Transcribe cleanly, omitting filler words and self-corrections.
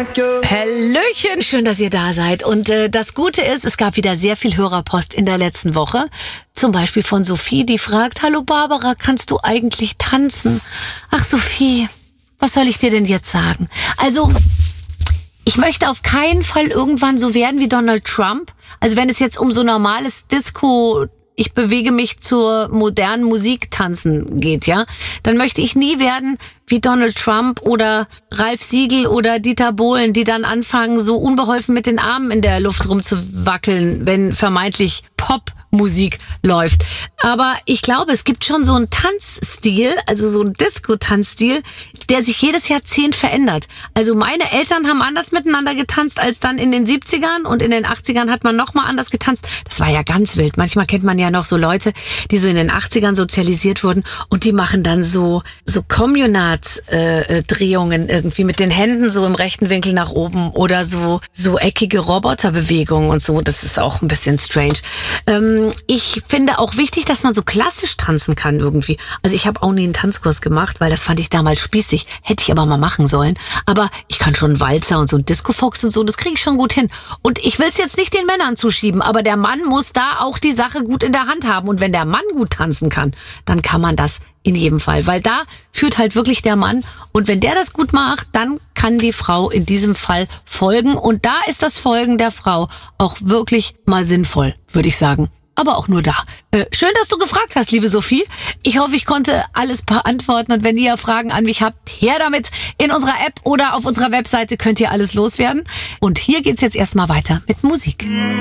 Hallöchen, schön, dass ihr da seid. Und das Gute ist, es gab wieder sehr viel Hörerpost in der letzten Woche. Zum Beispiel von Sophie, die fragt: Hallo Barbara, kannst du eigentlich tanzen? Ach Sophie, was soll ich dir denn jetzt sagen? Also, ich möchte auf keinen Fall irgendwann so werden wie Donald Trump. Also wenn es jetzt um so normales Disco, ich bewege mich zur modernen Musik tanzen geht, ja, dann möchte ich nie werden wie Donald Trump oder Ralf Siegel oder Dieter Bohlen, die dann anfangen, so unbeholfen mit den Armen in der Luft rumzuwackeln, wenn vermeintlich Popmusik läuft. Aber ich glaube, es gibt schon so einen Tanzstil, also so einen Disco-Tanzstil, der sich jedes Jahrzehnt verändert. Also meine Eltern haben anders miteinander getanzt als dann in den 70ern, und in den 80ern hat man nochmal anders getanzt. Das war ja ganz wild. Manchmal kennt man ja noch so Leute, die so in den 80ern sozialisiert wurden, und die machen dann so Communard-Drehungen irgendwie mit den Händen so im rechten Winkel nach oben oder so eckige Roboterbewegungen und so. Das ist auch ein bisschen strange. Ich finde auch wichtig, dass man so klassisch tanzen kann irgendwie. Also ich habe auch nie einen Tanzkurs gemacht, weil das fand ich damals spießig. Hätte ich aber mal machen sollen. Aber ich kann schon einen Walzer und so einen Disco-Fox und so, das kriege ich schon gut hin. Und ich will es jetzt nicht den Männern zuschieben, aber der Mann muss da auch die Sache gut in der Hand haben. Und wenn der Mann gut tanzen kann, dann kann man das in jedem Fall. Weil da führt halt wirklich der Mann. Und wenn der das gut macht, dann kann die Frau in diesem Fall folgen. Und da ist das Folgen der Frau auch wirklich mal sinnvoll, würde ich sagen. Aber auch nur da. Schön, dass du gefragt hast, liebe Sophie. Ich hoffe, ich konnte alles beantworten. Und wenn ihr Fragen an mich habt, her damit. In unserer App oder auf unserer Webseite könnt ihr alles loswerden. Und hier geht's jetzt erstmal weiter mit Musik.